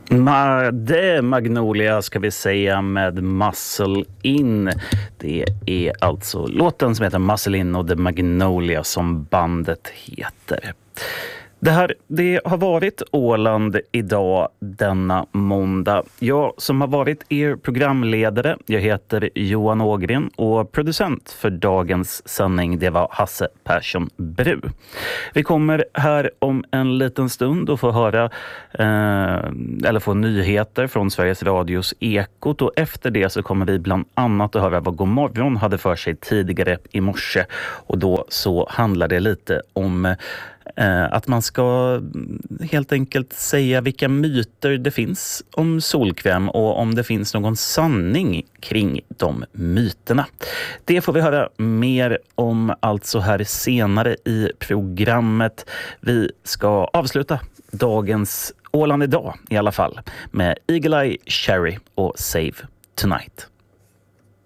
Det är Magnolia ska vi säga med Muscle In. Det är alltså låten som heter Muscle In och The Magnolia som bandet heter. Det har varit Åland idag denna måndag. Jag som har varit er programledare, jag heter Johan Ågren och producent för dagens sändning det var Hasse Persson Bru. Vi kommer här om en liten stund att få höra eller få nyheter från Sveriges Radios Ekot och efter det så kommer vi bland annat att höra vad Godmorgon hade för sig tidigare i morse och då så handlar det lite om att man ska helt enkelt säga vilka myter det finns om solkräm och om det finns någon sanning kring de myterna. Det får vi höra mer om alltså här senare i programmet. Vi ska avsluta dagens Åland idag i alla fall med Eagle Eye Cherry och Save Tonight.